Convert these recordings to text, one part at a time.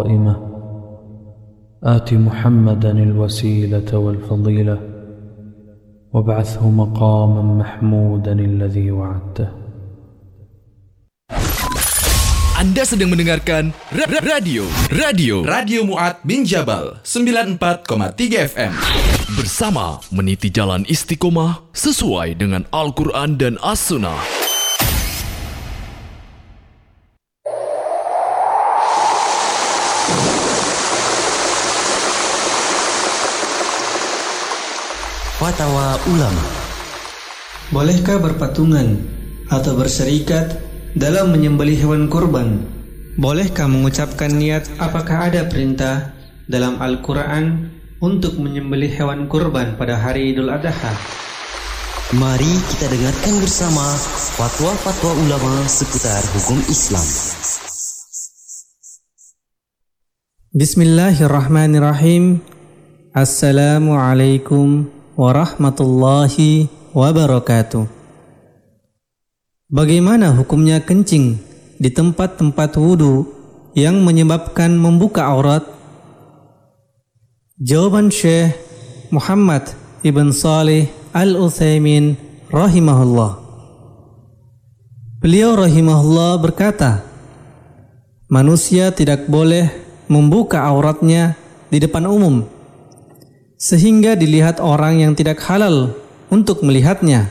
قائمة آت محمدا الوسيلة والفضيلة وابعثه مقاما محمودا الذي وعدته. Anda sedang mendengarkan Radio Mu'ad bin Jabal 94,3 FM bersama meniti jalan istiqomah sesuai dengan Al-Quran dan As-Sunnah. Fatwa ulama. Bolehkah berpatungan atau berserikat dalam menyembelih hewan kurban? Bolehkah mengucapkan niat? Apakah ada perintah dalam Al-Quran untuk menyembelih hewan kurban pada hari Idul Adha? Mari kita dengarkan bersama fatwa-fatwa ulama seputar hukum Islam. Bismillahirrahmanirrahim. Assalamualaikum warahmatullahi wabarakatuh. Bagaimana hukumnya kencing di tempat-tempat wudu yang menyebabkan membuka aurat? Jawaban Syekh Muhammad ibn Salih Al-Utsaimin rahimahullah. Beliau rahimahullah berkata, manusia tidak boleh membuka auratnya di depan umum sehingga dilihat orang yang tidak halal untuk melihatnya.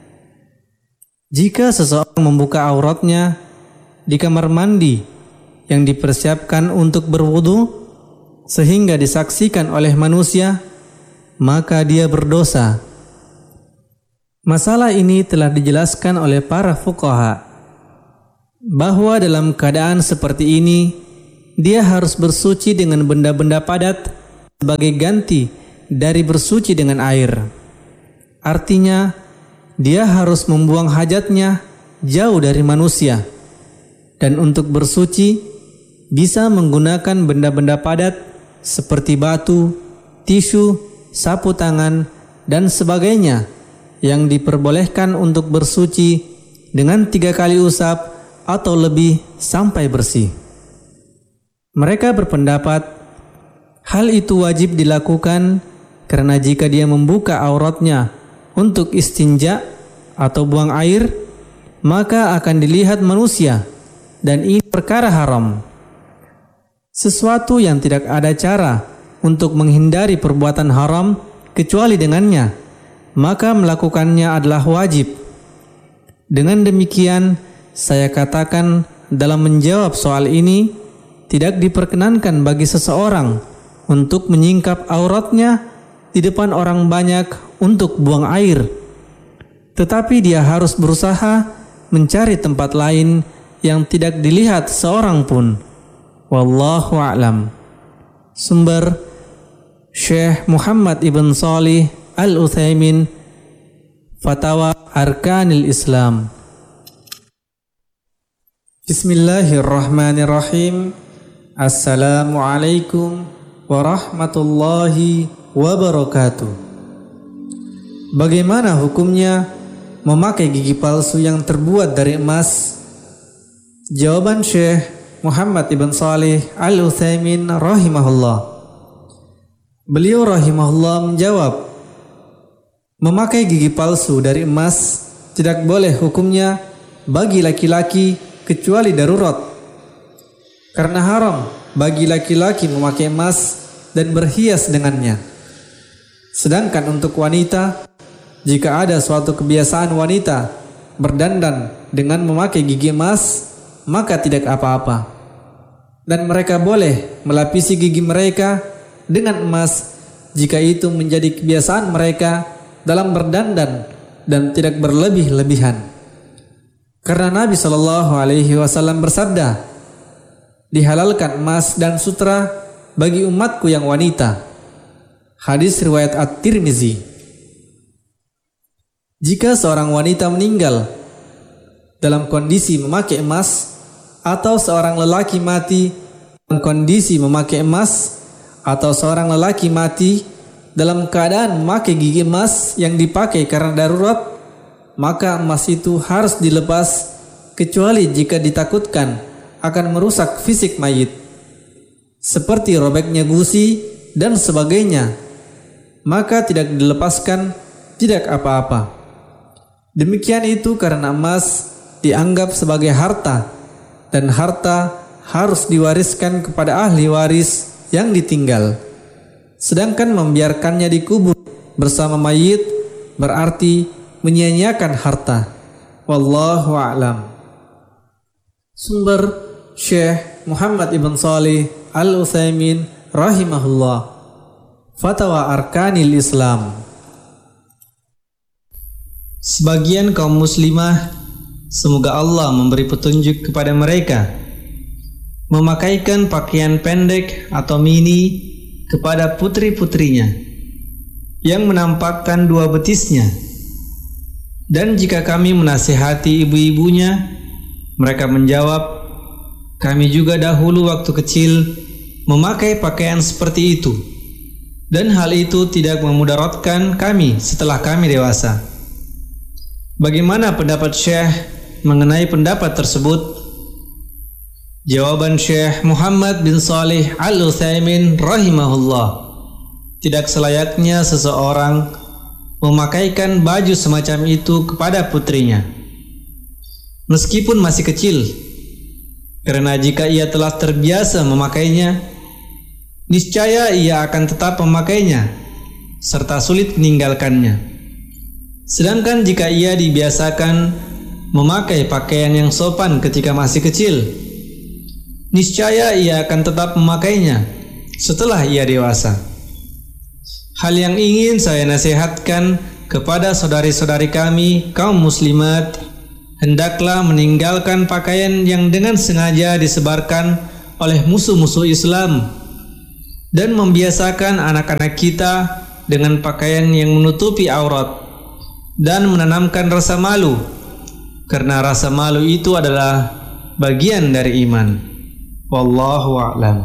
Jika seseorang membuka auratnya di kamar mandi yang dipersiapkan untuk berwudu sehingga disaksikan oleh manusia, maka dia berdosa. Masalah ini telah dijelaskan oleh para fuqaha bahwa dalam keadaan seperti ini dia harus bersuci dengan benda-benda padat sebagai ganti dari bersuci dengan air. Artinya, dia harus membuang hajatnya jauh dari manusia. Dan untuk bersuci, bisa menggunakan benda-benda padat seperti batu, tisu, sapu tangan, dan sebagainya yang diperbolehkan untuk bersuci dengan 3 kali usap atau lebih sampai bersih. Mereka berpendapat, hal itu wajib dilakukan karena jika dia membuka auratnya untuk istinja atau buang air, maka akan dilihat manusia dan ini perkara haram. Sesuatu yang tidak ada cara untuk menghindari perbuatan haram kecuali dengannya, maka melakukannya adalah wajib. Dengan demikian, saya katakan dalam menjawab soal ini, tidak diperkenankan bagi seseorang untuk menyingkap auratnya di depan orang banyak untuk buang air, tetapi dia harus berusaha mencari tempat lain yang tidak dilihat seorang pun. Wallahu a'lam. Sumber Syekh Muhammad ibn Salih Al-Utsaimin, Fatwa Arkanil Islam. Bismillahirrahmanirrahim. Assalamualaikum warahmatullahi wabarakatuh. Bagaimana hukumnya memakai gigi palsu yang terbuat dari emas? Jawaban Syekh Muhammad ibn Salih Al-Utsaimin rahimahullah. Beliau rahimahullah menjawab, memakai gigi palsu dari emas tidak boleh hukumnya bagi laki-laki kecuali darurat. Karena haram bagi laki-laki memakai emas dan berhias dengannya. Sedangkan untuk wanita, jika ada suatu kebiasaan wanita berdandan dengan memakai gigi emas, maka tidak apa-apa. Dan mereka boleh melapisi gigi mereka dengan emas jika itu menjadi kebiasaan mereka dalam berdandan dan tidak berlebih-lebihan. Karena Nabi SAW bersabda, dihalalkan emas dan sutra bagi umatku yang wanita. Hadis riwayat At-Tirmizi. Jika seorang wanita meninggal dalam kondisi memakai emas, atau seorang lelaki mati dalam kondisi memakai emas, atau seorang lelaki mati dalam keadaan memakai gigi emas yang dipakai karena darurat, maka emas itu harus dilepas kecuali jika ditakutkan akan merusak fisik mayit. seperti robeknya gusi dan sebagainya, maka tidak dilepaskan, tidak apa-apa. Demikian itu karena emas dianggap sebagai harta, dan harta harus diwariskan kepada ahli waris yang ditinggal. Sedangkan membiarkannya dikubur bersama mayit berarti menyia-nyiakan harta. Wallahu a'lam. Sumber Syekh Muhammad Ibn Shalih Al-Utsaimin rahimahullah, Fatwa Arkanil Islam. Sebagian kaum muslimah, semoga Allah memberi petunjuk kepada mereka, memakaikan pakaian pendek atau mini kepada putri-putrinya yang menampakkan dua betisnya. Dan jika kami menasihati ibu-ibunya, mereka menjawab, kami juga dahulu waktu kecil memakai pakaian seperti itu, dan hal itu tidak memudaratkan kami setelah kami dewasa. Bagaimana pendapat Syekh mengenai pendapat tersebut? Jawaban Syekh Muhammad bin Shalih Al-Utsaimin rahimahullah, tidak selayaknya seseorang memakaikan baju semacam itu kepada putrinya, meskipun masih kecil, karena jika ia telah terbiasa memakainya, niscaya ia akan tetap memakainya serta sulit meninggalkannya. Sedangkan jika ia dibiasakan memakai pakaian yang sopan ketika masih kecil, niscaya ia akan tetap memakainya setelah ia dewasa. Hal yang ingin saya nasihatkan kepada saudari-saudari kami kaum muslimat, hendaklah meninggalkan pakaian yang dengan sengaja disebarkan oleh musuh-musuh Islam dan membiasakan anak-anak kita dengan pakaian yang menutupi aurat dan menanamkan rasa malu, karena rasa malu itu adalah bagian dari iman. Wallahu a'lam.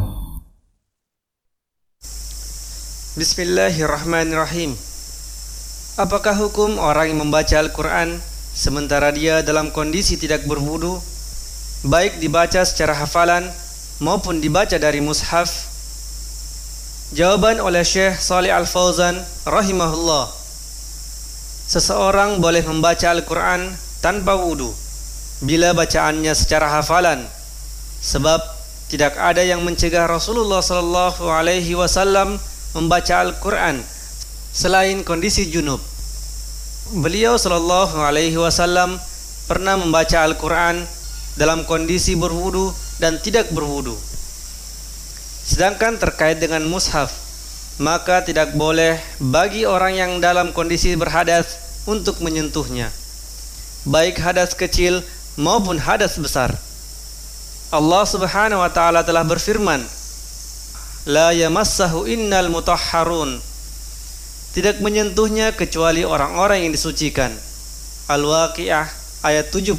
Bismillahirrahmanirrahim. Apakah hukum orang yang membaca Al-Quran sementara dia dalam kondisi tidak berwudu, baik dibaca secara hafalan maupun dibaca dari mushaf? Jawaban oleh Syekh Shalih Al-Fauzan rahimahullah, seseorang boleh membaca Al-Quran tanpa wudu bila bacaannya secara hafalan, sebab tidak ada yang mencegah Rasulullah sallallahu alaihi wasallam membaca Al-Quran selain kondisi junub. Beliau sallallahu alaihi wasallam pernah membaca Al-Quran dalam kondisi berwudu dan tidak berwudu. Sedangkan terkait dengan mushaf, maka tidak boleh bagi orang yang dalam kondisi berhadas untuk menyentuhnya, baik hadas kecil maupun hadas besar. Allah Subhanahu wa taala telah berfirman, la yamassahu innal mutahharun, tidak menyentuhnya kecuali orang-orang yang disucikan. Al-Waqiah ayat 79,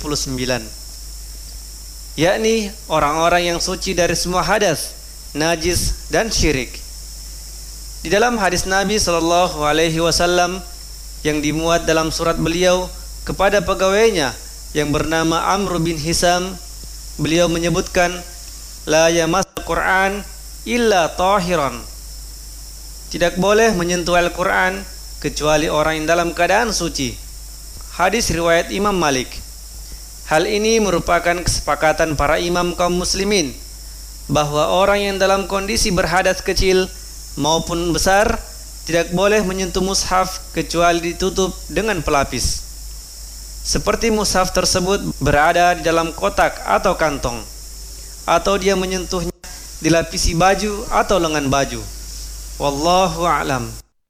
yakni orang-orang yang suci dari semua hadas, najis dan syirik. Di dalam hadis Nabi sallallahu alaihi wasallam yang dimuat dalam surat beliau kepada pegawainya yang bernama Amr bin Hisam, beliau menyebutkan, la yamassul Qur'an illa tahiran, tidak boleh menyentuh Al-Quran kecuali orang yang dalam keadaan suci. Hadis riwayat Imam Malik. Hal ini merupakan kesepakatan para imam kaum muslimin bahwa orang yang dalam kondisi berhadas kecil maupun besar tidak boleh menyentuh mushaf kecuali ditutup dengan pelapis, seperti mushaf tersebut berada di dalam kotak atau kantong, atau dia menyentuhnya dilapisi baju atau lengan baju. Wallahu a'lam.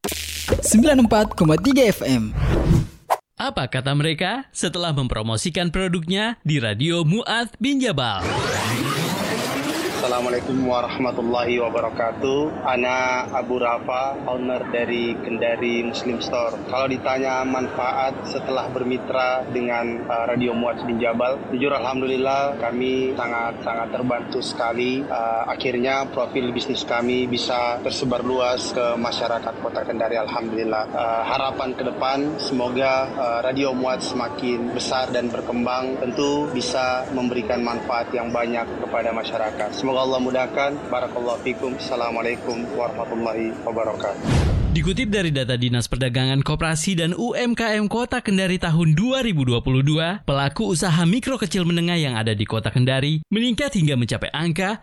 94,3 FM. Apa kata mereka setelah mempromosikan produknya di Radio Mu'adz bin Jabal? Assalamualaikum warahmatullahi wabarakatuh. Ana Abu Rafa, owner dari Kendari Muslim Store. Kalau ditanya manfaat setelah bermitra dengan Radio Mu'adz bin Jabal, jujur alhamdulillah kami sangat terbantu sekali. Akhirnya profil bisnis kami bisa tersebar luas ke masyarakat Kota Kendari, alhamdulillah. Harapan ke depan semoga Radio Mu'adz semakin besar dan berkembang, tentu bisa memberikan manfaat yang banyak kepada masyarakat. Semoga Semoga Allah mudahkan. Barakallahu fikum. Assalamualaikum warahmatullahi wabarakatuh. Dikutip dari data Dinas Perdagangan Koperasi dan UMKM Kota Kendari tahun 2022, pelaku usaha mikro kecil menengah yang ada di Kota Kendari meningkat hingga mencapai angka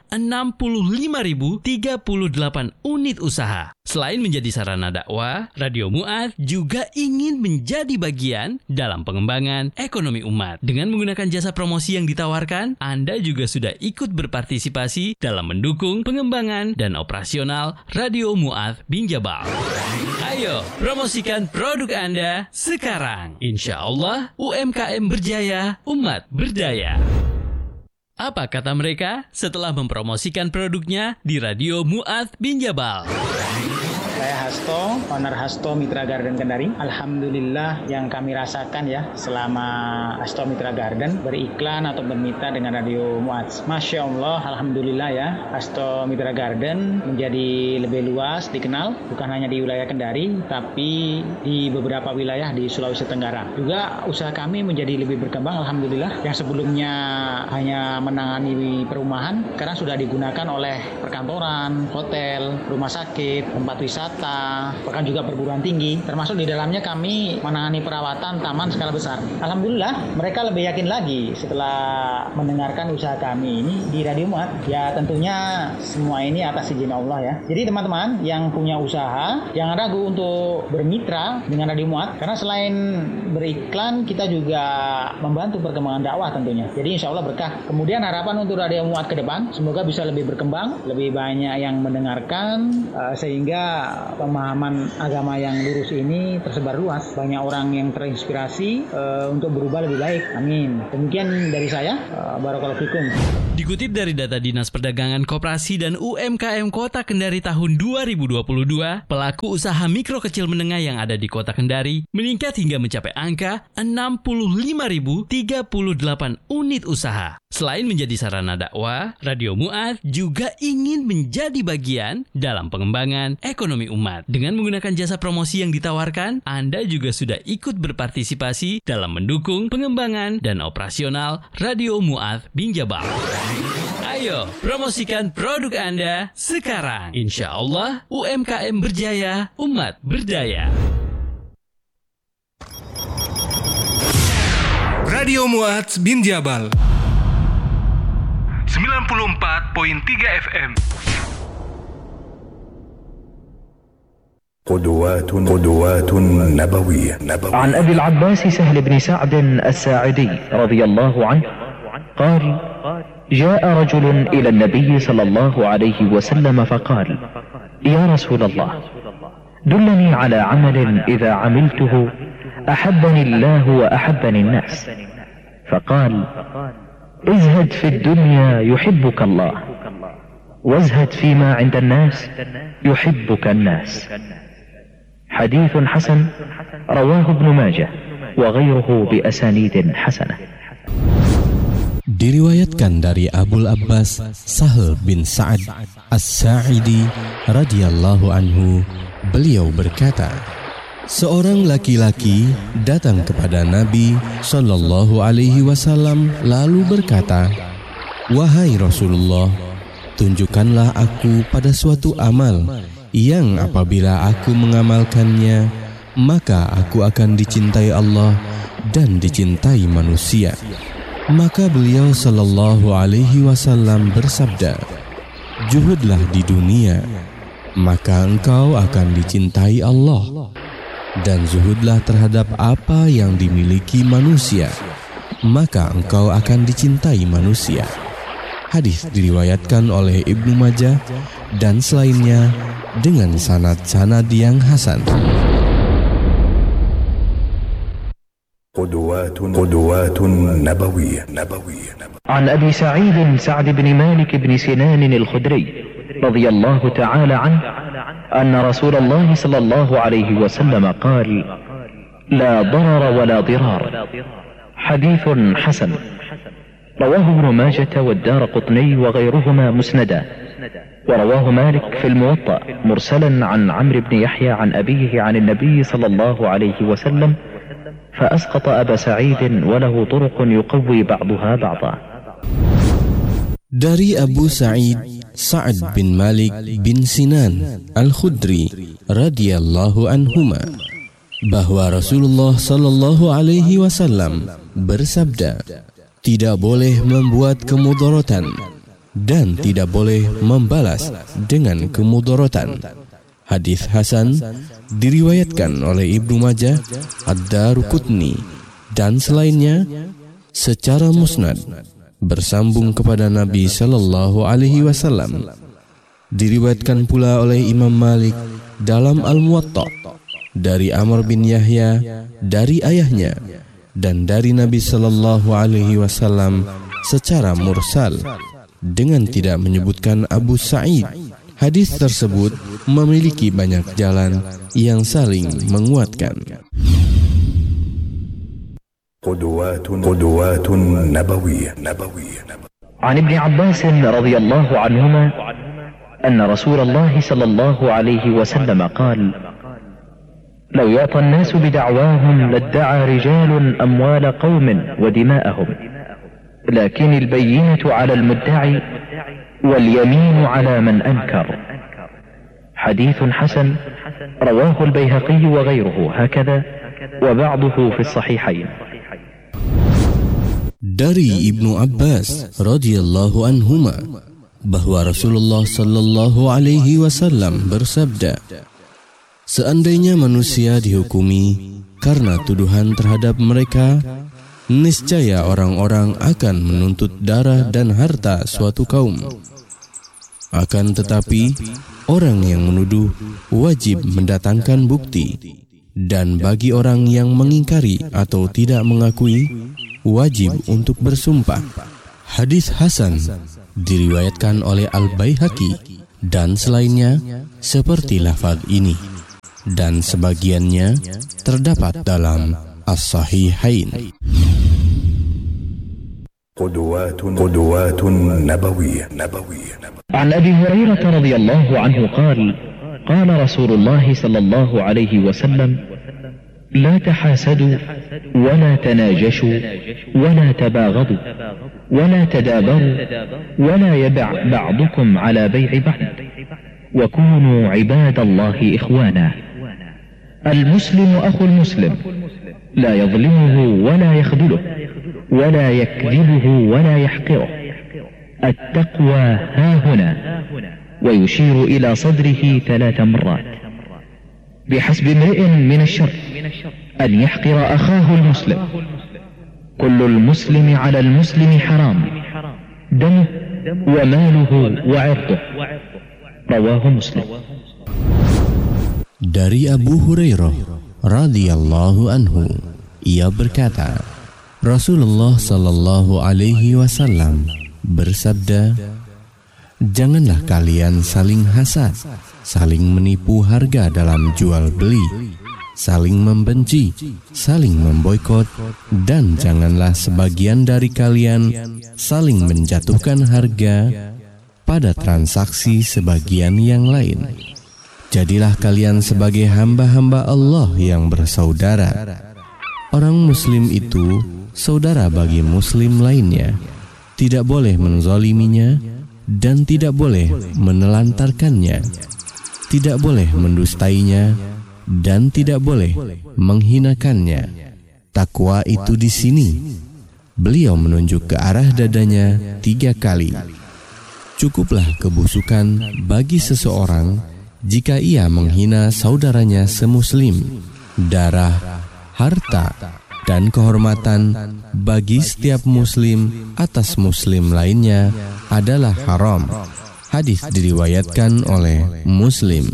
65.038 unit usaha. Selain menjadi sarana dakwah, Radio Mu'adz juga ingin menjadi bagian dalam pengembangan ekonomi umat. Dengan menggunakan jasa promosi yang ditawarkan, Anda juga sudah ikut berpartisipasi dalam mendukung pengembangan dan operasional Radio Mu'adz Binjabal. Ayo, promosikan produk Anda sekarang. Insya Allah, UMKM berjaya, umat berdaya. Apa kata mereka setelah mempromosikan produknya di Radio Mu'adz Binjabal? Saya Hasto, owner Hasto Mitra Garden Kendari. Alhamdulillah yang kami rasakan ya selama Hasto Mitra Garden beriklan atau bermitra dengan Radio Mu'adz. Masya Allah, alhamdulillah ya, Hasto Mitra Garden menjadi lebih luas dikenal, bukan hanya di wilayah Kendari, tapi di beberapa wilayah di Sulawesi Tenggara. Juga usaha kami menjadi lebih berkembang, alhamdulillah. Yang sebelumnya hanya menangani perumahan, sekarang sudah digunakan oleh perkantoran, hotel, rumah sakit, tempat wisata, bahkan juga perguruan tinggi, termasuk di dalamnya kami menangani perawatan taman skala besar. Alhamdulillah mereka lebih yakin lagi setelah mendengarkan usaha kami ini di Radio Mu'adz. Ya tentunya semua ini atas izin Allah ya. Jadi teman-teman yang punya usaha jangan ragu untuk bermitra dengan Radio Mu'adz, karena selain beriklan kita juga membantu perkembangan dakwah tentunya. Jadi insya Allah berkah. Kemudian harapan untuk Radio Mu'adz ke depan semoga bisa lebih berkembang, lebih banyak yang mendengarkan, sehingga pemahaman agama yang lurus ini tersebar luas, banyak orang yang terinspirasi untuk berubah lebih baik. Amin. Demikian dari saya. Barakallahu fikum. Dikutip dari data Dinas Perdagangan Koperasi dan UMKM Kota Kendari tahun 2022, pelaku usaha mikro kecil menengah yang ada di Kota Kendari meningkat hingga mencapai angka 65.038 unit usaha. Selain menjadi sarana dakwah, Radio Mu'adz juga ingin menjadi bagian dalam pengembangan ekonomi umat. Dengan menggunakan jasa promosi yang ditawarkan, Anda juga sudah ikut berpartisipasi dalam mendukung pengembangan dan operasional Radio Mu'adz Binjabal. Ayo, promosikan produk Anda sekarang. Insya Allah, UMKM berjaya, umat berdaya. Radio Mu'adz Binjabal 94.3 FM. قدوات نبوية. عن أبي العباس سهل بن سعد الساعدي رضي الله عنه قال: جاء رجل إلى النبي صلى الله عليه وسلم فقال: يا رسول الله، دلني على عمل إذا عملته أحبني الله وأحبني الناس. فقال: ازهد في الدنيا يحبك الله، وازهد فيما عند الناس يحبك الناس. حديث حسن رواه ابن ماجه وغيره بأسانيد حسنة. Diriwayatkan dari Abul Abbas Sahl bin Sa'ad As-Sa'idi radhiyallahu anhu, beliau berkata, seorang laki-laki datang kepada Nabi Shallallahu Alaihi Wasallam lalu berkata, wahai Rasulullah, tunjukkanlah aku pada suatu amal yang apabila aku mengamalkannya, maka aku akan dicintai Allah dan dicintai manusia. Maka beliau Shallallahu Alaihi Wasallam bersabda, juhudlah di dunia, maka engkau akan dicintai Allah, dan zuhudlah terhadap apa yang dimiliki manusia, maka engkau akan dicintai manusia. Hadis diriwayatkan oleh Ibnu Majah dan selainnya dengan sanad-sanad yang hasan. قدوات نبوية. عن أبي سعيد سعد بن مالك بن سنان الخدري رضي الله تعالى عنه أن رسول الله صلى الله عليه وسلم قال: لا ضرر ولا ضرار. حديث حسن رواه ابن ماجة والدارقطني وغيرهما مسندا، ورواه مالك في الموطأ مرسلا عن عمرو بن يحيى عن أبيه عن النبي صلى الله عليه وسلم، فأسقط أبا سعيد وله طرق يقوي بعضها بعضا. Dari Abu Sa'id Sa'ad bin Malik bin Sinan Al-Khudri radhiyallahu anhuma bahwa Rasulullah sallallahu alaihi wasallam bersabda, tidak boleh membuat kemudaratan dan tidak boleh membalas dengan kemudaratan. Hadis hasan diriwayatkan oleh Ibnu Majah, Ad-Daruqutni dan selainnya secara musnad bersambung kepada Nabi sallallahu alaihi wasallam. Diriwayatkan pula oleh Imam Malik dalam Al-Muwatta dari Amr bin Yahya dari ayahnya dan dari Nabi sallallahu alaihi wasallam secara mursal dengan tidak menyebutkan Abu Sa'id. Hadis tersebut memiliki banyak jalan yang saling menguatkan. قدوات نبوية. عن ابن عباس رضي الله عنهما أن رسول الله صلى الله عليه وسلم قال: لو يعطى الناس بدعواهم لادعى رجال أموال قوم ودماءهم، لكن البينة على المدعي واليمين على من أنكر. حديث حسن رواه البيهقي وغيره هكذا وبعضه في الصحيحين. Dari Ibnu Abbas radhiyallahu anhuma bahwa Rasulullah sallallahu alaihi wasallam bersabda, seandainya manusia dihukumi karena tuduhan terhadap mereka, niscaya orang-orang akan menuntut darah dan harta suatu kaum. Akan tetapi orang yang menuduh wajib mendatangkan bukti, dan bagi orang yang mengingkari atau tidak mengakui wajib untuk bersumpah. Hadis hasan diriwayatkan oleh Al-Baihaqi dan selainnya seperti lafaz ini, dan sebagiannya terdapat dalam As-Sahihain. قدوات نبوية. عن أبي هريرة رضي الله عنه قال: قال رسول الله صلى الله عليه وسلم: لا تحاسدوا ولا تناجشوا ولا تباغضوا ولا تدابروا ولا يبع بعضكم على بيع بعض وكونوا عباد الله إخوانا. المسلم أخو المسلم لا يظلمه ولا يخذله ولا يكذبه ولا يحقره. التقوى هاهنا، ويشير إلى صدره 3 مرات. بحسب امرئ من الشر أن يحقر أخاه المسلم. كل المسلم على المسلم حرام، دمه وماله وعرضه. رواه مسلم. Dari Abu Hurairah radhiyallahu anhu, ia berkata, Rasulullah sallallahu alaihi wasallam bersabda, janganlah kalian saling hasad, saling menipu harga dalam jual beli, saling membenci, saling memboikot, dan janganlah sebagian dari kalian saling menjatuhkan harga pada transaksi sebagian yang lain. Jadilah kalian sebagai hamba-hamba Allah yang bersaudara. Orang muslim itu saudara bagi muslim lainnya, tidak boleh menzaliminya dan tidak boleh menelantarkannya, tidak boleh mendustainya dan tidak boleh menghinakannya. Takwa itu di sini. Beliau menunjuk ke arah dadanya 3 kali. Cukuplah kebusukan bagi seseorang jika ia menghina saudaranya semuslim. Darah, harta, dan kehormatan bagi setiap muslim atas muslim lainnya adalah haram. Hadis diriwayatkan oleh Muslim.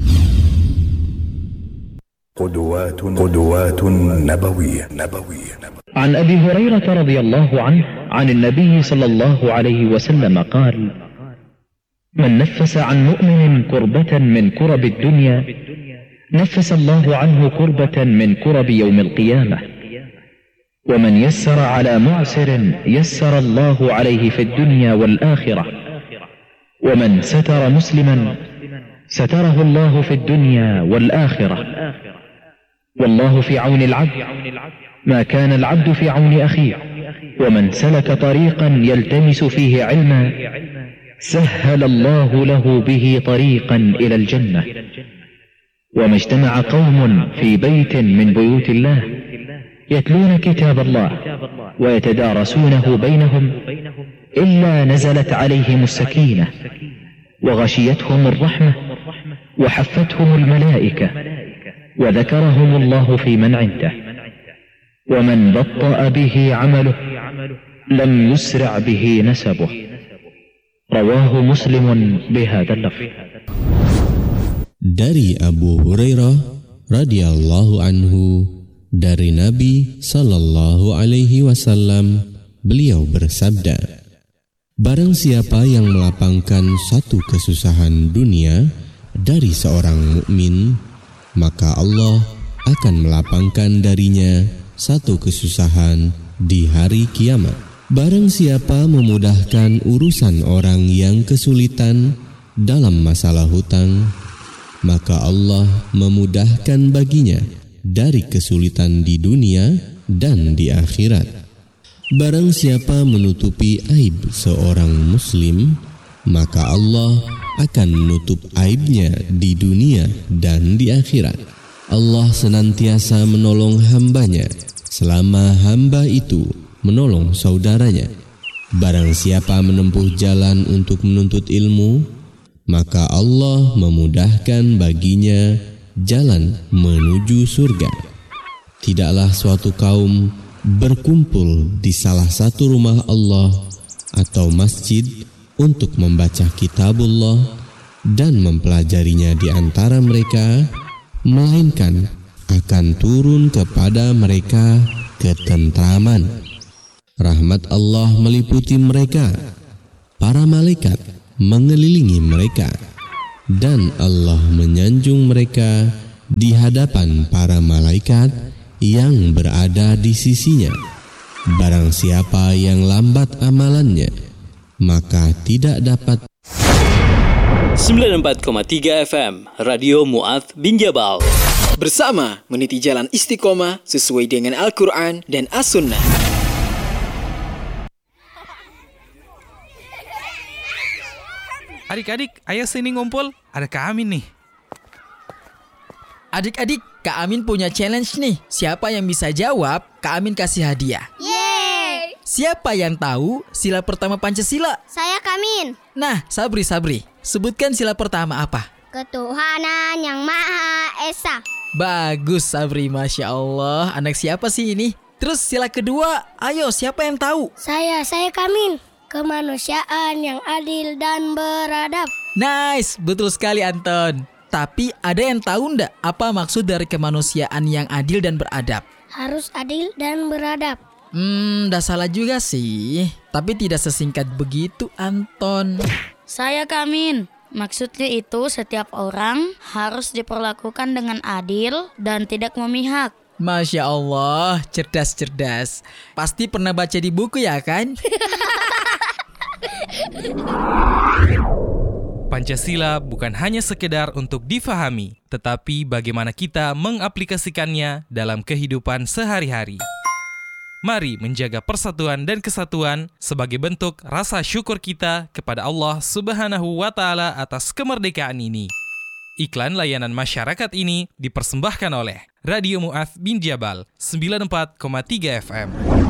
قدوات نبوية. عن أبي هريرة رضي الله عنه عن النبي صلى الله عليه وسلم قال: من نفس عن مؤمن كربة من كرب الدنيا نفس الله عنه كربة من كرب يوم القيامة. ومن يسر على معسر يسر الله عليه في الدنيا والآخرة. ومن ستر مسلما ستره الله في الدنيا والآخرة. والله في عون العبد ما كان العبد في عون أخيه ومن سلك طريقا يلتمس فيه علما سهل الله له به طريقا إلى الجنة. وما اجتمع قوم في بيت من بيوت الله يتلون كتاب الله ويتدارسونه بينهم إلا نزلت عليهم السكينة وغشيتهم الرحمة وحفتهم الملائكة وذكرهم الله في من عنده. ومن بطأ به عمله لم يسرع به نسبه. رواه مسلم بهذا اللفظ. Dari Abu Hurairah radhiyallahu anhu, dari Nabi sallallahu alaihi wasallam, beliau bersabda, barang siapa yang melapangkan satu kesusahan dunia dari seorang mukmin, maka Allah akan melapangkan darinya satu kesusahan di hari kiamat. Barang siapa memudahkan urusan orang yang kesulitan dalam masalah hutang, maka Allah memudahkan baginya dari kesulitan di dunia dan di akhirat. Barang siapa menutupi aib seorang muslim, maka Allah akan menutup aibnya di dunia dan di akhirat. Allah senantiasa menolong hambanya selama hamba itu menolong saudaranya. Barang siapa menempuh jalan untuk menuntut ilmu, maka Allah memudahkan baginya jalan menuju surga. Tidaklah suatu kaum berkumpul di salah satu rumah Allah atau masjid untuk membaca kitabullah dan mempelajarinya di antara mereka, melainkan akan turun kepada mereka ketentraman. Rahmat Allah meliputi mereka, para malaikat mengelilingi mereka, dan Allah menyanjung mereka di hadapan para malaikat yang berada di sisinya. Barang siapa yang lambat amalannya, maka tidak dapat. 94,3 FM Radio Mu'adz bin Jabal, bersama meniti jalan istiqomah sesuai dengan Al-Quran dan As-Sunnah. Adik-adik, ayo sini ngumpul. Ada Kak Amin nih. Adik-adik, Kak Amin punya challenge nih. Siapa yang bisa jawab, Kak Amin kasih hadiah. Yeay! Siapa yang tahu sila pertama Pancasila? Saya Kak Amin. Nah, Sabri, sebutkan sila pertama apa? Ketuhanan yang Maha Esa. Bagus, Sabri, Masya Allah. Anak siapa sih ini? Terus sila kedua, ayo siapa yang tahu? Saya Kak Amin. Kemanusiaan yang adil dan beradab. Nice, betul sekali Anton. Tapi ada yang tahu ndak apa maksud dari kemanusiaan yang adil dan beradab? Harus adil dan beradab. Dah salah juga sih. Tapi tidak sesingkat begitu Anton. Saya Kak Amin. Maksudnya itu setiap orang harus diperlakukan dengan adil dan tidak memihak. Masya Allah, cerdas. Pasti pernah baca di buku ya kan? Pancasila bukan hanya sekedar untuk difahami, tetapi bagaimana kita mengaplikasikannya dalam kehidupan sehari-hari. Mari menjaga persatuan dan kesatuan sebagai bentuk rasa syukur kita kepada Allah Subhanahu wa Ta'ala atas kemerdekaan ini. Iklan layanan masyarakat ini dipersembahkan oleh Radio Mu'adz bin Jabal 94,3 FM.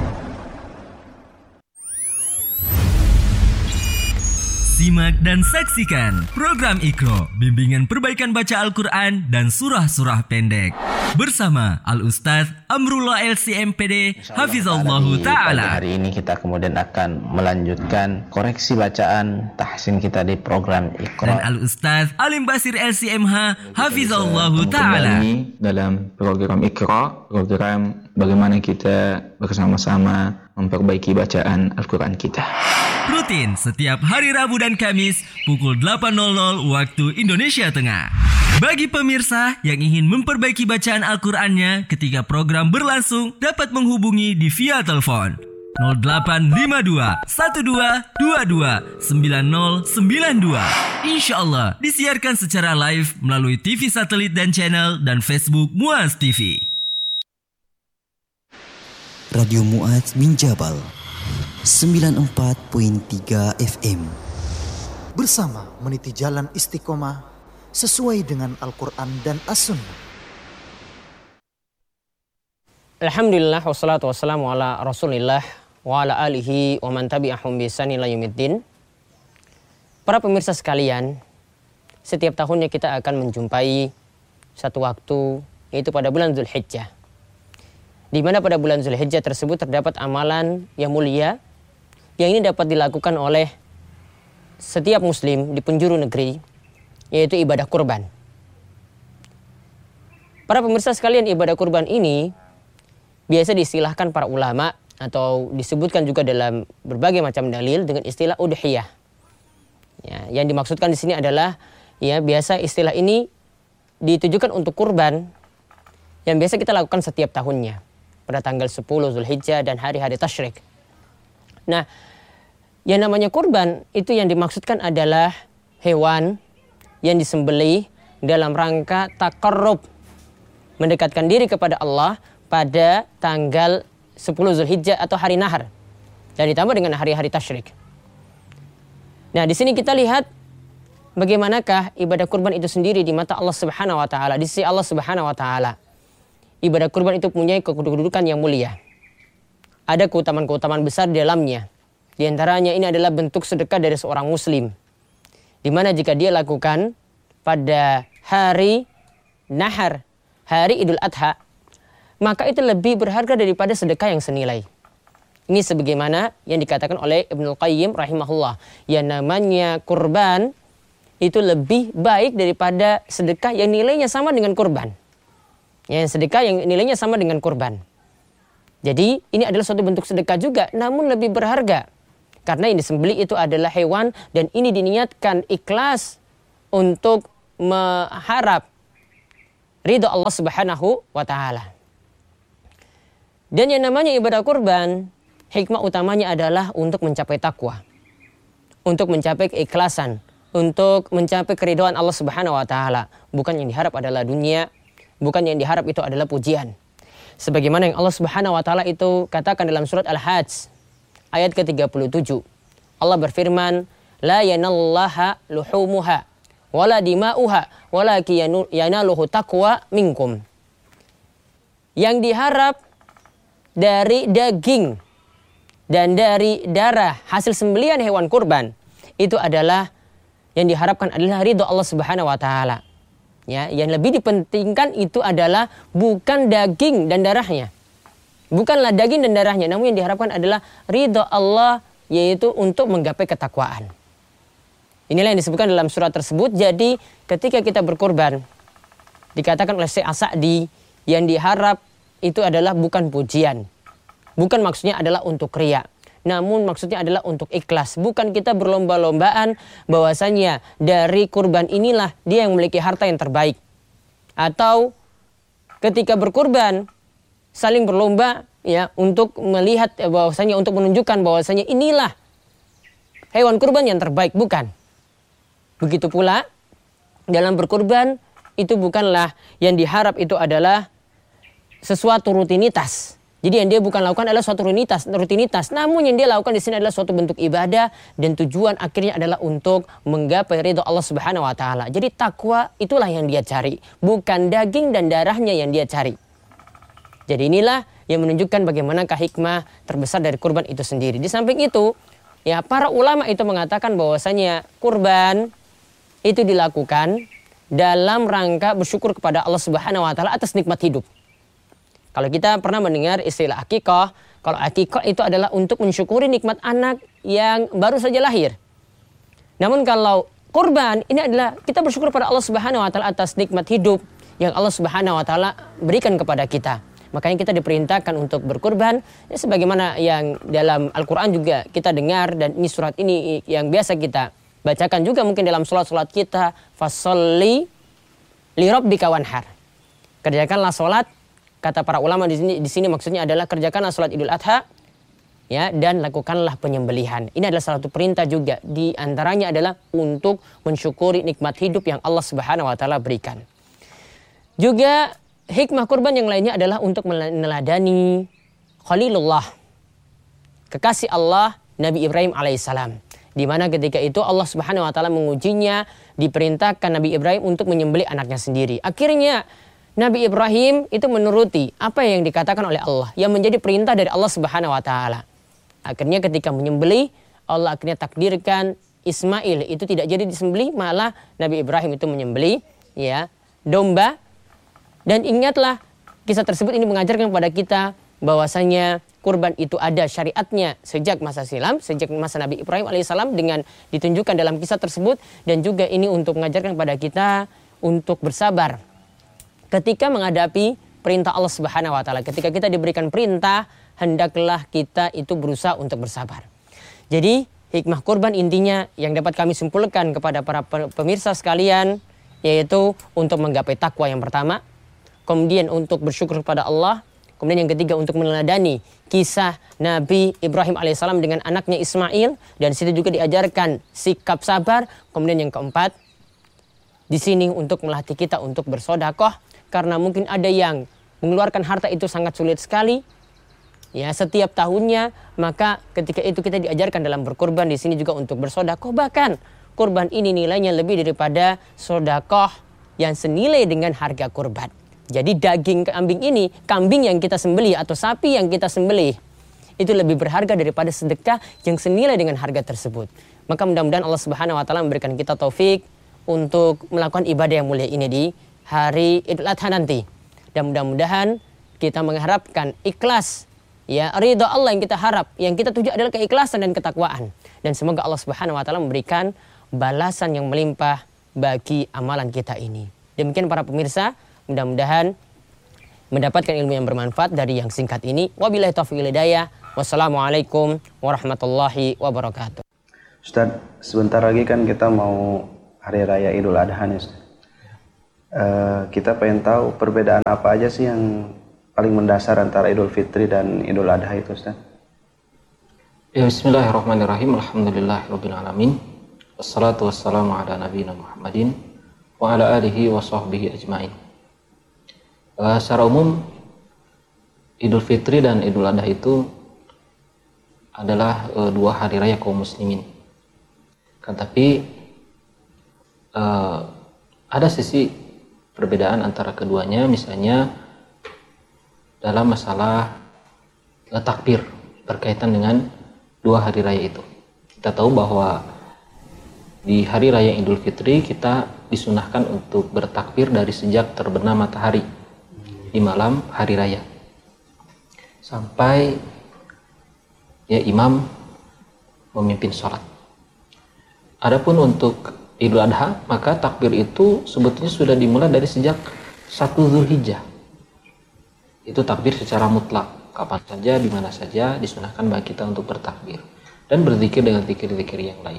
Simak dan saksikan program Iqra, bimbingan perbaikan baca Al-Quran dan surah-surah pendek. Bersama Al-Ustaz Amrullah LCMPD, Hafizallahu Ta'ala. Hari ini kita kemudian akan melanjutkan koreksi bacaan tahsin kita di program Iqra. Dan Al-Ustaz Alim Basir LCMH, Hafizallahu Ta'ala. Dalam program Iqra, program bagaimana kita bersama-sama memperbaiki bacaan Al-Quran kita. Rutin setiap hari Rabu dan Kamis pukul 8.00 waktu Indonesia Tengah. Bagi pemirsa yang ingin memperbaiki bacaan Al-Qurannya ketika program berlangsung, dapat menghubungi di via telepon 0852 1222 9092. Insya Allah disiarkan secara live melalui TV satelit dan channel dan Facebook Mu'adz TV. Radio Mu'adz bin Jabal 94.3 FM. Bersama meniti jalan istiqomah sesuai dengan Al-Quran dan As-Sunnah. Alhamdulillah wassalatu wassalamu ala Rasulillah wa ala alihi wa man tabi'ahum bi ihsan ila yaumiddin. Para pemirsa sekalian, setiap tahunnya kita akan menjumpai satu waktu, yaitu pada bulan Zulhijjah. Di mana pada bulan Zulhijjah tersebut terdapat amalan yang mulia yang ini dapat dilakukan oleh setiap muslim di penjuru negeri, yaitu ibadah kurban. Para pemirsa sekalian, ibadah kurban ini biasa diistilahkan para ulama atau disebutkan juga dalam berbagai macam dalil dengan istilah udhiyah. Ya, yang dimaksudkan di sini adalah biasa istilah ini ditujukan untuk kurban yang biasa kita lakukan setiap tahunnya pada tanggal 10 Zulhijjah dan hari-hari tasyrik. Nah, yang namanya kurban itu yang dimaksudkan adalah hewan yang disembelih dalam rangka taqarrub, mendekatkan diri kepada Allah pada tanggal 10 Zulhijjah atau hari nahar, dan ditambah dengan hari-hari tasyrik. Nah, di sini kita lihat bagaimanakah ibadah kurban itu sendiri di mata Allah Subhanahu wa taala. Di sisi Allah Subhanahu wa taala, ibadah kurban itu punya kedudukan yang mulia. Ada keutamaan-keutamaan besar di dalamnya. Di antaranya ini adalah bentuk sedekah dari seorang muslim, di mana jika dia lakukan pada hari nahar, hari Idul Adha, maka itu lebih berharga daripada sedekah yang senilai. Ini sebagaimana yang dikatakan oleh Ibnul Qayyim rahimahullah. Yang namanya kurban itu lebih baik daripada sedekah yang nilainya sama dengan kurban. Yang sedekah yang nilainya sama dengan kurban. Jadi ini adalah suatu bentuk sedekah juga, namun lebih berharga. Karena yang disembelih itu adalah hewan dan ini diniatkan ikhlas untuk mengharap ridha Allah Subhanahu wa taala. Dan yang namanya ibadah kurban, hikmah utamanya adalah untuk mencapai takwa, untuk mencapai keikhlasan, untuk mencapai keridhaan Allah Subhanahu wa taala. Bukan yang diharap adalah dunia, bukan yang diharap itu adalah pujian. Sebagaimana yang Allah Subhanahu wa taala itu katakan dalam surat Al-Hajj ayat ke-37. Allah berfirman, "La yanallaha luhumuha wala dima'uha walakin yanaluhu taqwa minkum." Yang diharap dari daging dan dari darah hasil sembelihan hewan kurban itu adalah yang diharapkan adalah ridho Allah Subhanahu wa taala. Ya, yang lebih dipentingkan itu adalah bukan daging dan darahnya. Bukanlah daging dan darahnya, namun yang diharapkan adalah ridho Allah, yaitu untuk menggapai ketakwaan. Inilah yang disebutkan dalam surat tersebut. Jadi ketika kita berkurban, dikatakan oleh Syekh As-Sa'di, yang diharap itu adalah bukan pujian. Bukan maksudnya adalah untuk riya. Namun maksudnya adalah untuk ikhlas. Bukan kita berlomba-lombaan bahwasanya dari kurban inilah dia yang memiliki harta yang terbaik. Atau ketika berkurban saling berlomba untuk melihat bahwasanya, untuk menunjukkan bahwasanya inilah hewan kurban yang terbaik. Bukan. Begitu pula dalam berkurban itu bukanlah yang diharap itu adalah sesuatu rutinitas. Jadi yang dia bukan lakukan adalah suatu rutinitas. Namun yang dia lakukan di sini adalah suatu bentuk ibadah dan tujuan akhirnya adalah untuk menggapai ridha Allah Subhanahu wa taala. Jadi takwa itulah yang dia cari, bukan daging dan darahnya yang dia cari. Jadi inilah yang menunjukkan bagaimanakah hikmah terbesar dari kurban itu sendiri. Di samping itu, para ulama itu mengatakan bahwasanya kurban itu dilakukan dalam rangka bersyukur kepada Allah Subhanahu wa taala atas nikmat hidup. Kalau kita pernah mendengar istilah akikah, kalau akikah itu adalah untuk mensyukuri nikmat anak yang baru saja lahir. Namun kalau kurban ini adalah kita bersyukur kepada Allah Subhanahu wa taala atas nikmat hidup yang Allah Subhanahu wa taala berikan kepada kita. Makanya kita diperintahkan untuk berkurban, sebagaimana yang dalam Al-Qur'an juga kita dengar, dan ini surat ini yang biasa kita bacakan juga mungkin dalam salat-salat kita, fasholli li rabbika wanhar. Kerjakanlah salat. Kata para ulama di sini maksudnya adalah kerjakanlah salat Idul Adha, dan lakukanlah penyembelihan. Ini adalah salah satu perintah juga. Di antaranya adalah untuk mensyukuri nikmat hidup yang Allah Subhanahu wa taala berikan. Juga hikmah kurban yang lainnya adalah untuk meneladani Khalilullah, kekasih Allah Nabi Ibrahim alaihissalam. Di mana ketika itu Allah Subhanahu wa taala mengujinya, diperintahkan Nabi Ibrahim untuk menyembelih anaknya sendiri. Akhirnya Nabi Ibrahim itu menuruti apa yang dikatakan oleh Allah, yang menjadi perintah dari Allah Subhanahu wa taala. Akhirnya ketika menyembelih, Allah akhirnya takdirkan Ismail itu tidak jadi disembelih, malah Nabi Ibrahim itu menyembelih ya domba. Dan ingatlah, kisah tersebut ini mengajarkan kepada kita bahwasanya kurban itu ada syariatnya sejak masa silam, sejak masa Nabi Ibrahim alaihissalam dengan ditunjukkan dalam kisah tersebut. Dan juga ini untuk mengajarkan kepada kita untuk bersabar ketika menghadapi perintah Allah Subhanahu wa taala. Ketika kita diberikan perintah, hendaklah kita itu berusaha untuk bersabar. Jadi hikmah kurban intinya yang dapat kami simpulkan kepada para pemirsa sekalian, yaitu untuk menggapai takwa yang pertama, kemudian untuk bersyukur kepada Allah, kemudian yang ketiga untuk meneladani kisah Nabi Ibrahim alaihissalam dengan anaknya Ismail, dan situ juga diajarkan sikap sabar. Kemudian yang keempat, di sini untuk melatih kita untuk bersedekah, karena mungkin ada yang mengeluarkan harta itu sangat sulit sekali ya setiap tahunnya, maka ketika itu kita diajarkan dalam berkurban di sini juga untuk bersedekah. Bahkan kurban ini nilainya lebih daripada sedekah yang senilai dengan harga kurban. Jadi daging kambing yang kita sembelih atau sapi yang kita sembelih itu lebih berharga daripada sedekah yang senilai dengan harga tersebut. Maka mudah-mudahan Allah Subhanahu wa taala memberikan kita taufik untuk melakukan ibadah yang mulia ini di hari Idul Adha nanti. Dan mudah-mudahan kita mengharapkan ikhlas, ya, ridha Allah yang kita harap, yang kita tuju adalah keikhlasan dan ketakwaan. Dan semoga Allah Subhanahu wa taala memberikan balasan yang melimpah bagi amalan kita ini. Demikian para pemirsa, mudah-mudahan mendapatkan ilmu yang bermanfaat dari yang singkat ini. Wabillahi taufiq wal hidayah. Wassalamualaikum warahmatullahi wabarakatuh. Ustaz, sebentar lagi kan kita mau Hari Raya Idul Adha nih, Ustaz. Kita pengen tahu perbedaan apa aja sih yang paling mendasar antara Idul Fitri dan Idul Adha itu, Ustaz? Ya, bismillahirrahmanirrahim. Alhamdulillahirabbil alamin. Wassalatu wassalamu ala nabiyina Muhammadin wa ala alihi wa sahbihi ajmain. Secara umum Idul Fitri dan Idul Adha itu adalah dua hari raya kaum muslimin. Tapi ada sisi perbedaan antara keduanya, misalnya dalam masalah takbir berkaitan dengan dua hari raya itu. Kita tahu bahwa di hari raya Idul Fitri kita disunahkan untuk bertakbir dari sejak terbenam matahari di malam hari raya sampai ya imam memimpin sholat. Adapun untuk Idul Adha, maka takbir itu sebetulnya sudah dimulai dari sejak 1 Zulhijjah. Itu takbir secara mutlak, kapan saja, di mana saja disunahkan bagi kita untuk bertakbir dan berzikir dengan zikir-zikir yang lain.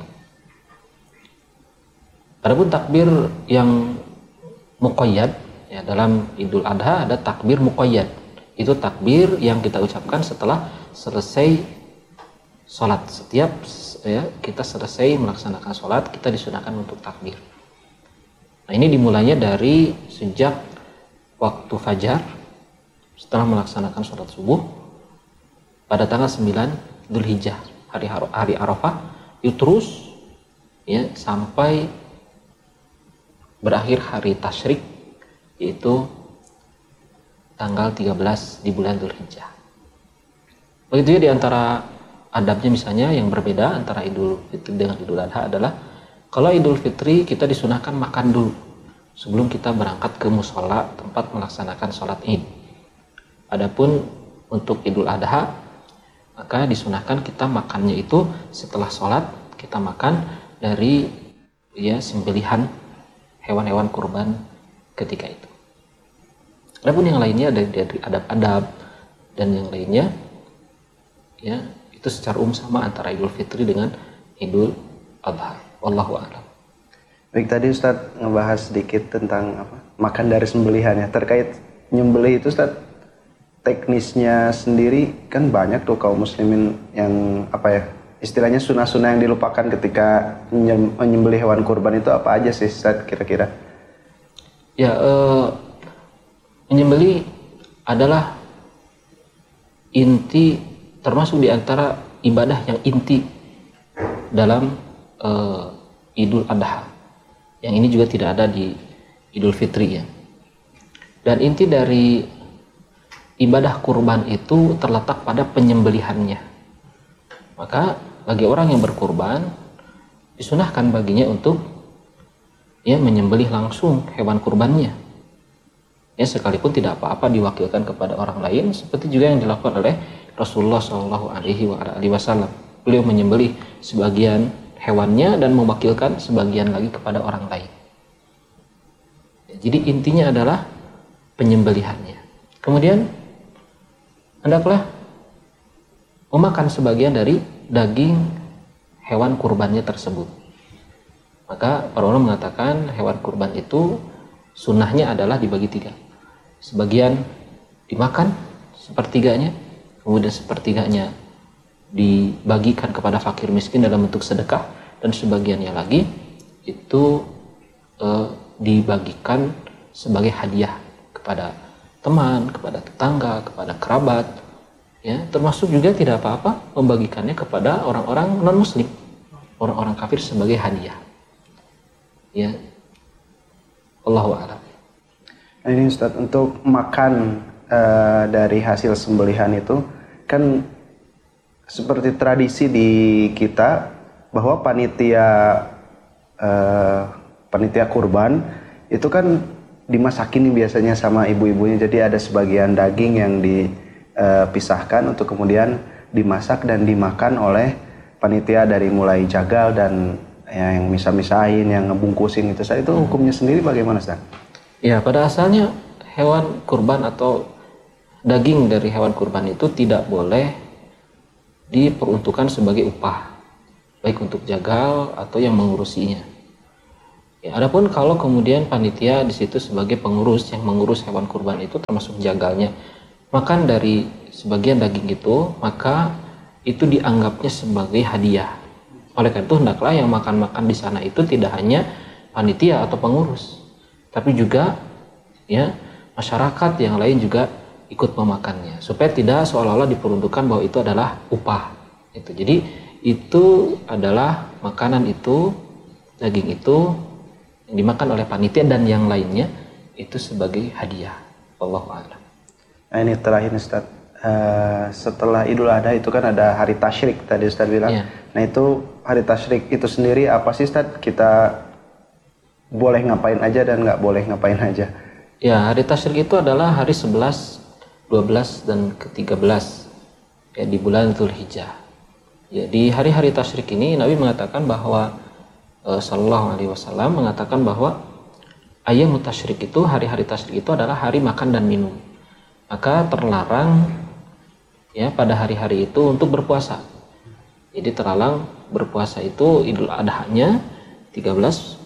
Adapun takbir yang muqayyad, ya, dalam Idul Adha ada takbir muqayyad. Itu takbir yang kita ucapkan setelah selesai sholat. Setiap kita selesai melaksanakan sholat, kita disunahkan untuk takbir. Nah, ini dimulainya dari sejak waktu fajar setelah melaksanakan sholat subuh pada tanggal 9 Dzulhijjah, hari Arafah, itu terus ya sampai berakhir hari tasyrik, yaitu tanggal 13 di bulan Dzulhijjah. Begitu ya, di antara adabnya misalnya yang berbeda antara Idul Fitri dengan Idul Adha adalah kalau Idul Fitri kita disunahkan makan dulu sebelum kita berangkat ke musola tempat melaksanakan sholat Id. Adapun untuk Idul Adha, maka disunahkan kita makannya itu setelah sholat, kita makan dari ya sembelihan hewan-hewan kurban ketika itu. Adapun yang lainnya dari adab-adab dan yang lainnya ya itu secara umum sama antara Idul Fitri dengan Idul Adha. Wallahu a'lam. Baik, tadi Ustaz ngebahas sedikit tentang makan dari sembelihannya. Terkait nyembelih itu Ustaz, teknisnya sendiri kan banyak tuh kaum muslimin yang istilahnya sunah-sunah yang dilupakan ketika menyembelih hewan kurban. Itu apa aja sih Ustaz kira-kira? Ya, menyembelih adalah inti, termasuk di antara ibadah yang inti dalam Idul Adha. Yang ini juga tidak ada di Idul Fitri ya. Dan inti dari ibadah kurban itu terletak pada penyembelihannya. Maka bagi orang yang berkurban disunahkan baginya untuk menyembelih langsung hewan kurbannya. Ya, sekalipun tidak apa-apa diwakilkan kepada orang lain, seperti juga yang dilakukan oleh Rasulullah SAW. Beliau menyembelih sebagian hewannya dan mewakilkan sebagian lagi kepada orang lain. Jadi intinya adalah penyembelihannya. Kemudian hendaklah memakan sebagian dari daging hewan kurbannya tersebut. Maka para ulama mengatakan hewan kurban itu sunnahnya adalah dibagi 3. Sebagian dimakan sepertiganya, kemudian sepertiganya dibagikan kepada fakir miskin dalam bentuk sedekah, dan sebagiannya lagi itu dibagikan sebagai hadiah kepada teman, kepada tetangga, kepada kerabat, ya, termasuk juga tidak apa-apa membagikannya kepada orang-orang non-muslim, orang-orang kafir sebagai hadiah. Ya, Allahu a'lam. Nah, ini Ustaz, untuk makan dari hasil sembelihan itu kan seperti tradisi di kita bahwa panitia kurban itu kan dimasakin biasanya sama ibu-ibunya, jadi ada sebagian daging yang dipisahkan untuk kemudian dimasak dan dimakan oleh panitia dari mulai jagal dan yang misah-misahin, yang ngebungkusin itu. Itu hukumnya sendiri bagaimana, Ustaz? Ya, pada asalnya hewan kurban atau daging dari hewan kurban itu tidak boleh diperuntukkan sebagai upah, baik untuk jagal atau yang mengurusinya. Ya, adapun kalau kemudian panitia di situ sebagai pengurus yang mengurus hewan kurban itu termasuk jagalnya, makan dari sebagian daging itu, maka itu dianggapnya sebagai hadiah. Oleh karena itu hendaklah yang makan-makan di sana itu tidak hanya panitia atau pengurus, tapi juga ya masyarakat yang lain juga ikut memakannya, supaya tidak seolah-olah diperuntukkan bahwa itu adalah upah. Itu. Jadi itu adalah makanan itu, daging itu yang dimakan oleh panitia dan yang lainnya itu sebagai hadiah. Allahu a'lam. Nah, ini terakhir Ustaz, setelah Idul Adha itu kan ada hari tasyrik tadi Ustaz bilang. Yeah. Nah, itu hari tasyrik itu sendiri apa sih Ustaz? Kita boleh ngapain aja dan nggak boleh ngapain aja? Ya, hari tasyrik itu adalah hari 11, 12 dan ke-13 ya, di bulan Dzulhijjah. Ya, di hari-hari tasyrik ini Nabi mengatakan bahwa sallallahu alaihi wasallam mengatakan bahwa ayyamut tasyrik itu, hari-hari tasyrik itu adalah hari makan dan minum. Maka terlarang ya pada hari-hari itu untuk berpuasa. Jadi terlarang berpuasa itu Idul Adha-nya 13,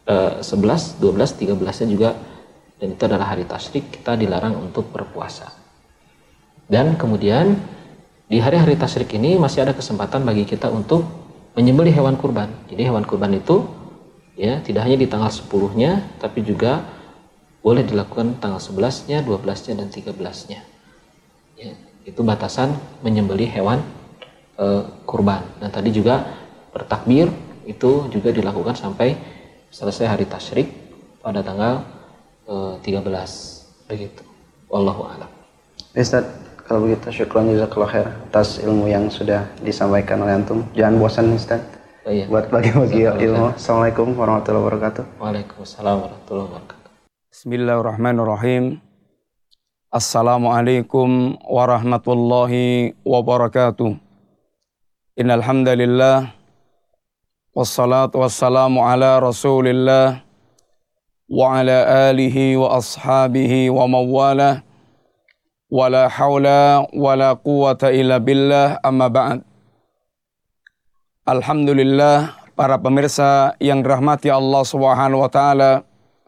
11, 12, 13-nya juga, dan itu adalah hari tasyrik, kita dilarang untuk berpuasa. Dan kemudian di hari-hari tasyrik ini masih ada kesempatan bagi kita untuk menyembelih hewan kurban. Jadi hewan kurban itu ya tidak hanya di tanggal 10-nya, tapi juga boleh dilakukan tanggal 11-nya, 12-nya dan 13-nya. Ya, itu batasan menyembelih hewan kurban. Dan tadi juga bertakbir itu juga dilakukan sampai selesai hari tasyrik pada tanggal 13 begitu. Wallahu a'lam. Ustaz, kalau begitu syukran jazakallahu khair atas ilmu yang sudah disampaikan oleh antum. Jangan bosan Ustaz buat bagi-bagi ilmu. Assalamualaikum warahmatullahi wabarakatuh. Waalaikumsalam warahmatullahi wabarakatuh. Bismillahirrahmanirrahim. Assalamualaikum warahmatullahi wabarakatuh. Innal hamdalillah wassalatu wassalamu ala Rasulillah wa ala alihi wa ashabihi wa mawalah, wa la hawla wa la quwata illa billah, amma ba'd. Alhamdulillah, para pemirsa yang dirahmati Allah Subhanahu wa taala,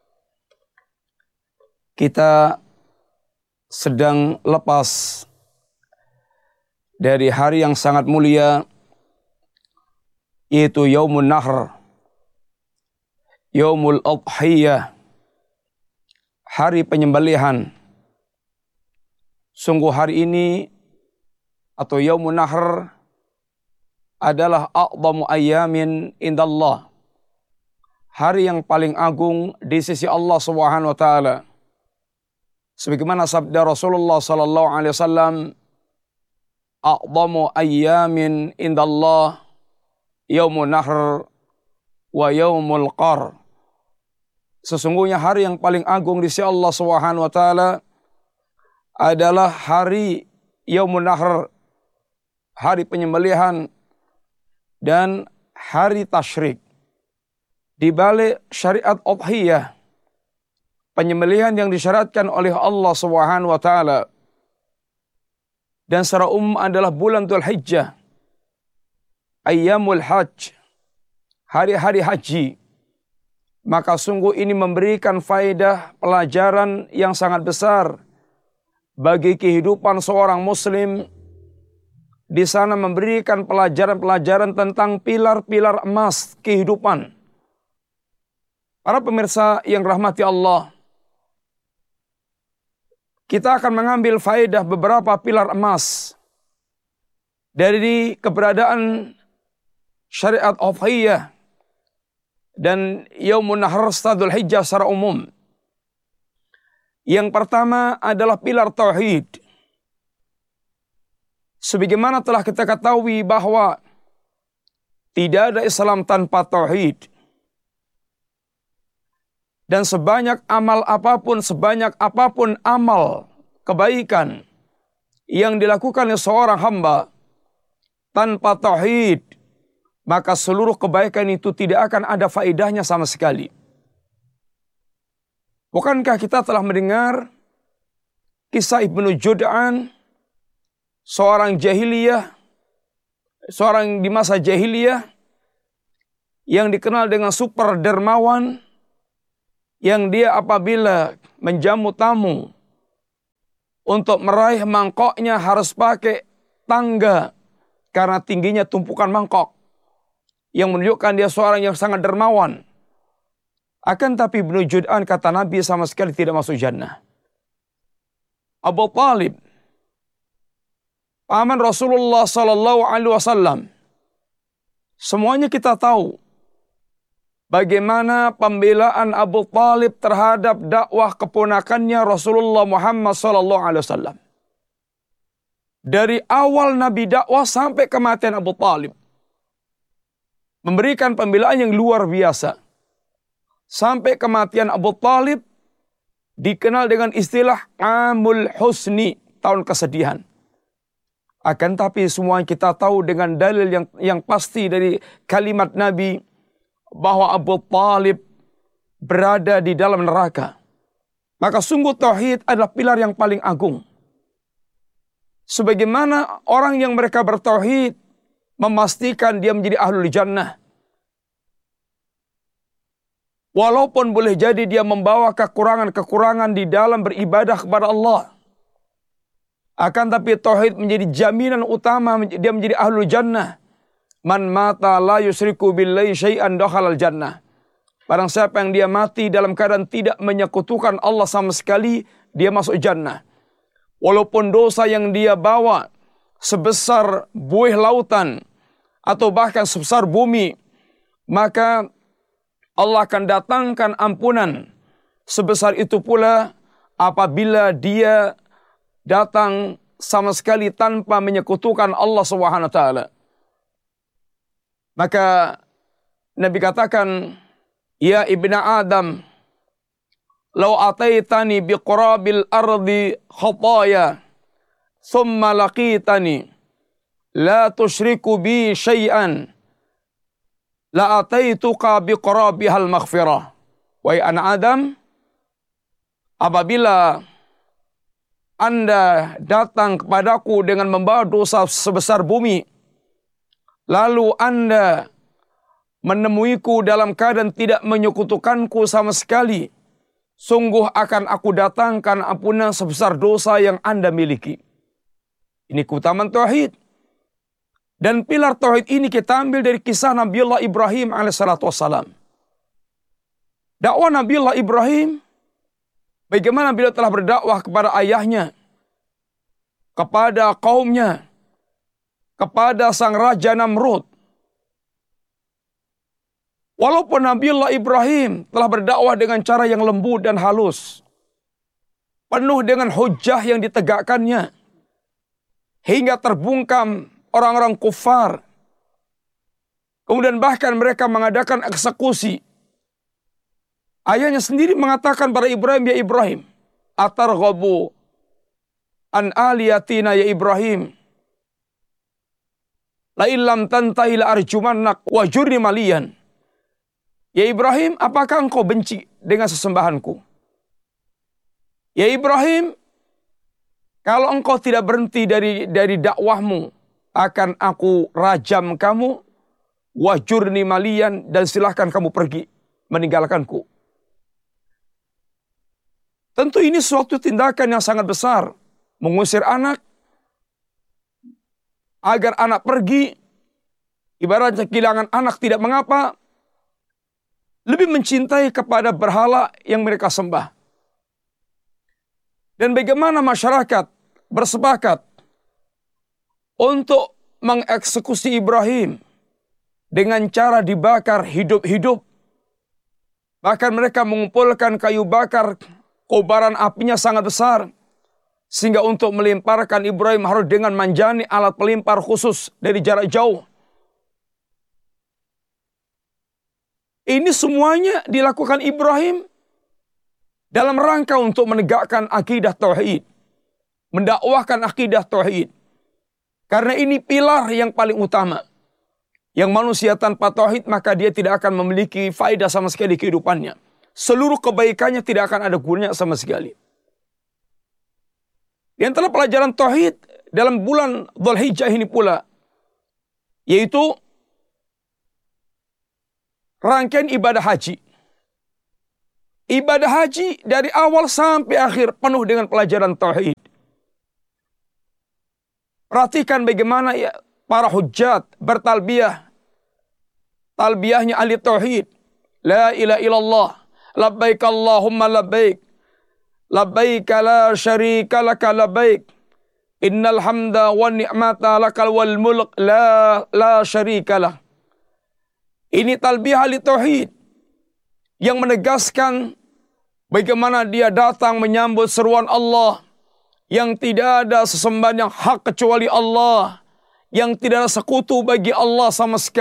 kita sedang lepas dari hari yang sangat mulia, yaitu Yaumun Nahr, Yaumul Udhiyah, hari penyembelihan. Sungguh hari ini atau Yaumun Nahr adalah a'dhamu ayyamin indallah. Hari yang paling agung di sisi Allah Subhanahu wa taala. Sebagaimana sabda Rasulullah sallallahu alaihi wasallam, a'dhamu ayyamin indallah Yaumun Nahr wa Yaumul Qar. Sesungguhnya hari yang paling agung di sisi Allah Subhanahu wa taala adalah hari Yaumun Nahr, hari penyembelihan dan hari tasyrik. Di balik syariat udhiyah, penyembelihan yang disyariatkan oleh Allah Subhanahu wa taala dan secara umum adalah bulan Dzulhijjah, ayyamul hajj, hari-hari haji. Maka sungguh ini memberikan faedah pelajaran yang sangat besar bagi kehidupan seorang muslim. Di sana memberikan pelajaran-pelajaran tentang pilar-pilar emas kehidupan. Para pemirsa yang rahmati Allah, kita akan mengambil faedah beberapa pilar emas dari keberadaan syariat udhiyah dan Yaumun Nahr Dzulhijjah secara umum. Yang pertama adalah pilar tauhid. Sebagaimana telah kita ketahui bahwa tidak ada Islam tanpa tauhid. Dan sebanyak amal apapun, sebanyak apapun amal kebaikan yang dilakukan oleh seorang hamba tanpa tauhid, maka seluruh kebaikan itu tidak akan ada faedahnya sama sekali. Bukankah kita telah mendengar kisah Ibnu Jud'an, seorang jahiliyah, seorang di masa jahiliyah yang dikenal dengan super dermawan, yang dia apabila menjamu tamu untuk meraih mangkoknya harus pakai tangga karena tingginya tumpukan mangkok, yang menunjukkan dia seorang yang sangat dermawan. Akan tapi Ibnu Jud'an, kata Nabi, sama sekali tidak masuk jannah. Abu Talib, paman Rasulullah sallallahu alaihi wasallam, semuanya kita tahu bagaimana pembelaan Abu Talib terhadap dakwah keponakannya Rasulullah Muhammad sallallahu alaihi wasallam. Dari awal Nabi dakwah sampai kematian Abu Talib, memberikan pembelaan yang luar biasa. Sampai kematian Abu Talib dikenal dengan istilah Amul Husni, tahun kesedihan. Akan tapi semua kita tahu dengan dalil yang pasti dari kalimat Nabi bahwa Abu Talib berada di dalam neraka. Maka sungguh tauhid adalah pilar yang paling agung. Sebagaimana orang yang mereka bertauhid memastikan dia menjadi ahlul jannah. Walaupun boleh jadi dia membawa kekurangan-kekurangan di dalam beribadah kepada Allah. Akan tapi tauhid menjadi jaminan utama dia menjadi ahlul jannah. Man mata la yusriku billahi syai'an dakhalal jannah. Barang siapa yang dia mati dalam keadaan tidak menyekutukan Allah sama sekali, dia masuk jannah. Walaupun dosa yang dia bawa sebesar buih lautan atau bahkan sebesar bumi, maka Allah akan datangkan ampunan sebesar itu pula apabila dia datang sama sekali tanpa menyekutukan Allah Subhanahu wa taala. Maka Nabi katakan, ya ibna Adam, law ataitani biqurabil ardi khataya thumma laqitani la tusyriku bi syai'an la ataituka biqurabihal maghfirah. Wahai anak Adam, apabila Anda datang kepadaku dengan membawa dosa sebesar bumi, lalu Anda menemuiku dalam keadaan tidak menyekutukanku sama sekali, sungguh akan aku datangkan ampunan sebesar dosa yang Anda miliki. Ini keutamaan tauhid. Dan pilar tauhid ini kita ambil dari kisah Nabiullah Ibrahim alaihissalatu wassalam. Dakwah Nabiullah Ibrahim, bagaimana beliau telah berdakwah kepada ayahnya, kepada kaumnya, kepada sang Raja Namrud. Walaupun Nabiullah Ibrahim telah berdakwah dengan cara yang lembut dan halus, penuh dengan hujah yang ditegakkannya, hingga terbungkam orang-orang kufar. Kemudian bahkan mereka mengadakan eksekusi. Ayahnya sendiri mengatakan pada Ibrahim, ya Ibrahim, atarghabu an aliyatina ya Ibrahim, la illam tantahi la arjumannak wajurni maliyan. Ya Ibrahim, apakah engkau benci dengan sesembahanku? Ya Ibrahim, kalau engkau tidak berhenti dari dakwahmu, akan aku rajam kamu, wajurni maliyan, dan silahkan kamu pergi meninggalkanku. Tentu ini suatu tindakan yang sangat besar, mengusir anak, agar anak pergi, ibaratnya kehilangan anak tidak mengapa, lebih mencintai kepada berhala yang mereka sembah. Dan bagaimana masyarakat bersepakat untuk mengeksekusi Ibrahim dengan cara dibakar hidup-hidup. Bahkan mereka mengumpulkan kayu bakar, kobaran apinya sangat besar, sehingga untuk melemparkan Ibrahim harus dengan manjani alat pelempar khusus dari jarak jauh. Ini semuanya dilakukan Ibrahim dalam rangka untuk menegakkan akidah tauhid, mendakwahkan akidah tauhid. Karena ini pilar yang paling utama. Yang manusia tanpa tauhid, maka dia tidak akan memiliki faedah sama sekali di kehidupannya. Seluruh kebaikannya tidak akan ada gunanya sama sekali. Di antara pelajaran tauhid dalam bulan Dzulhijjah ini pula, yaitu rangkaian ibadah haji. Ibadah haji dari awal sampai akhir penuh dengan pelajaran tauhid. Perhatikan bagaimana ya para hujjat bertalbiyah. Talbiyahnya ahli tauhid. La ilaha illallah. Labbaik Allahumma labbaik. Labbaik la syarika laka labbaik. Innal hamda wa ni'mata lakal wal mulk la syarika lah. Ini talbiyah ahli tauhid yang menegaskan bagaimana dia datang menyambut seruan Allah, yang tidak ada sesembahan yang hak kecuali Allah, yang tidak ada sekutu bagi Allah sama sekali.